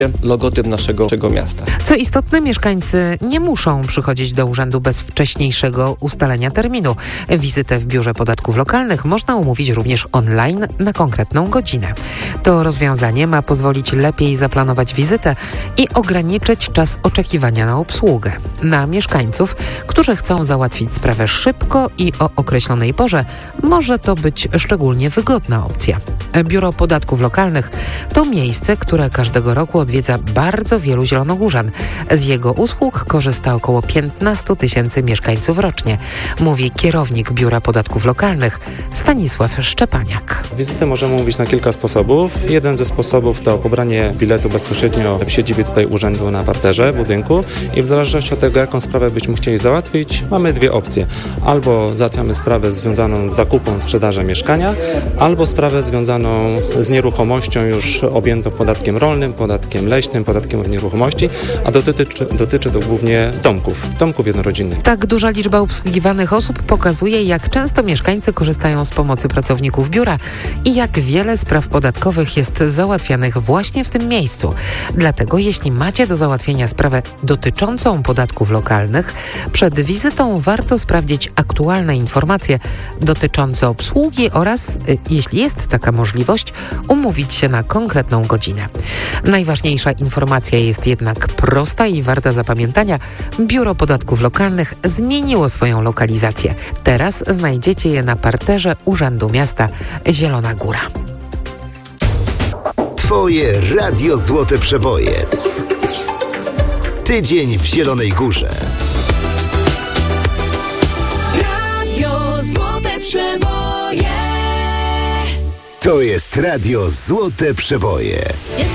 logotyp naszego miasta. Co istotne, mieszkańcy nie muszą przychodzić do urzędu bez wcześniejszego ustalenia terminu. Wizytę w biurze podatków lokalnych można umówić również online na konkretną godzinę. To rozwiązanie ma pozwolić lepiej zaplanować wizytę i ograniczyć czas oczekiwania na obsługę. Na mieszkańców, którzy chcą załatwić sprawę szybko i o określonej porze, może to być szczególnie wygodna opcja. Biuro Podatków Lokalnych to miejsce, które każdego roku odwiedza bardzo wielu zielonogórzan. Z jego usług korzysta około 15 000 mieszkańców rocznie, mówi kierownik Biura Podatków Lokalnych Stanisław Szczepaniak. Wizytę możemy umówić na kilka sposobów. Jeden ze sposobów to pobranie biletu bezpośrednio w siedzibie tutaj urzędu na parterze budynku i w zależności od tego, jaką sprawę byśmy chcieli załatwić, mamy dwie opcje. Albo załatwiamy sprawę związaną z zakupem, sprzedażą mieszkania, albo sprawę związaną z nieruchomością już objętą podatkiem rolnym, podatkiem leśnym, podatkiem od nieruchomości, a dotyczy to głównie domków jednorodzinnych. Tak duża liczba obsługiwanych osób pokazuje, jak często mieszkańcy korzystają z pomocy pracowników biura i jak wiele spraw podatkowych jest załatwianych właśnie w tym miejscu. Dlatego jeśli macie do załatwienia sprawę dotyczącą podatków lokalnych, przed wizytą warto sprawdzić aktualne informacje dotyczące obsługi oraz, jeśli jest taka możliwość, umówić się na konkretną godzinę. Najważniejsza informacja jest jednak prosta i warta zapamiętania. Biuro Podatków Lokalnych zmieniło swoją lokalizację. Teraz znajdziecie je na parterze Urzędu Miasta Zielona Góra. Twoje Radio Złote Przeboje. Tydzień w Zielonej Górze. Radio Złote Przeboje. To jest Radio Złote Przeboje.